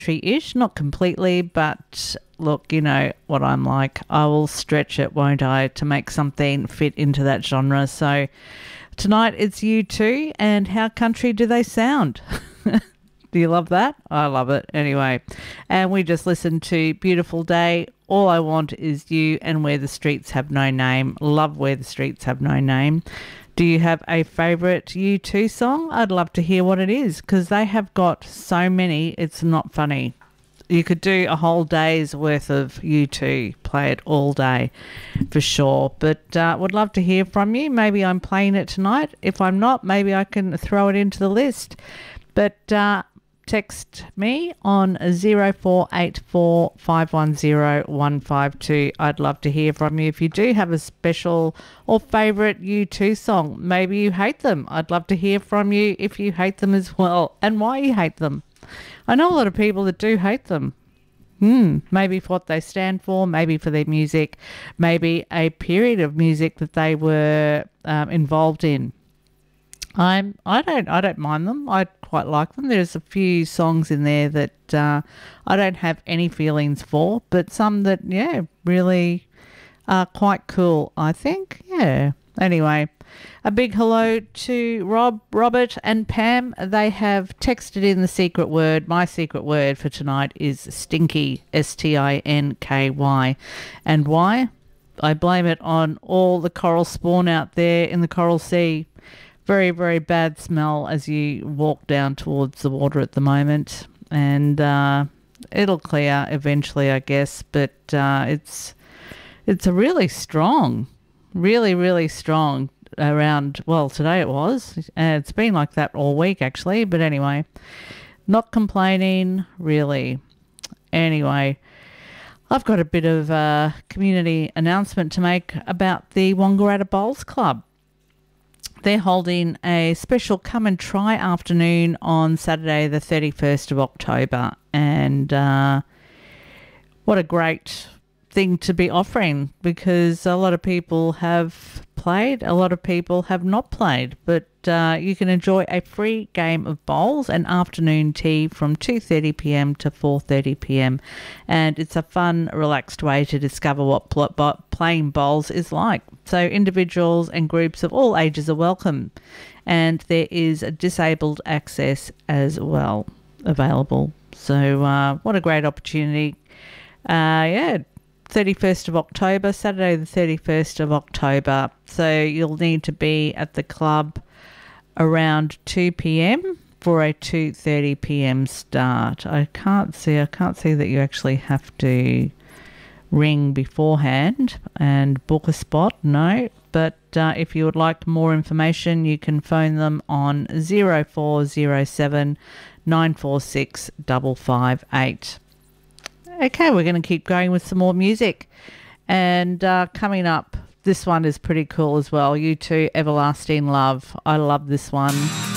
country-ish, not completely, but look, you know what I'm like. I will stretch it, won't I, to make something fit into that genre. So tonight it's U2, and how country do they sound? Do you love that? I love it. Anyway, and we just listened to Beautiful Day, All I Want Is You, and Where the Streets Have No Name. Love Where the Streets Have No Name. Do you have a favourite U2 song? I'd love to hear what it is, because they have got so many, it's not funny. You could do a whole day's worth of U2, play it all day for sure. But would love to hear from you. Maybe I'm playing it tonight. If I'm not, maybe I can throw it into the list. But text me on 0484 510 152. I'd love to hear from you. If you do have a special or favourite U2 song, maybe you hate them. I'd love to hear from you if you hate them as well, and why you hate them. I know a lot of people that do hate them. Maybe for what they stand for, maybe for their music, maybe a period of music that they were involved in. I don't mind them. I quite like them. There's a few songs in there that I don't have any feelings for, but some that really are quite cool, I think. Yeah. Anyway, a big hello to Robert and Pam. They have texted in the secret word. My secret word for tonight is stinky, STINKY. And why? I blame it on all the coral spawn out there in the Coral Sea. Very, very bad smell as you walk down towards the water at the moment. And it'll clear eventually, I guess. But it's a really strong, really, really strong around, well, today it was. It's been like that all week, actually. But anyway, not complaining, really. Anyway, I've got a bit of a community announcement to make about the Wangaratta Bowls Club. They're holding a special come and try afternoon on Saturday the 31st of October. And what a great thing to be offering, because a lot of people have played, a lot of people have not played, but you can enjoy a free game of bowls and afternoon tea from 2:30pm to 4:30pm, and it's a fun, relaxed way to discover what playing bowls is like. So individuals and groups of all ages are welcome, and there is a disabled access as well available. So what a great opportunity. 31st of October, Saturday the 31st of October. So you'll need to be at the club around 2 p.m. for a 2:30 p.m. start. I can't see that you actually have to ring beforehand and book a spot, no. But if you would like more information, you can phone them on 0407 946 558. Okay, we're going to keep going with some more music. And coming up, this one is pretty cool as well. U2, Everlasting Love. I love this one.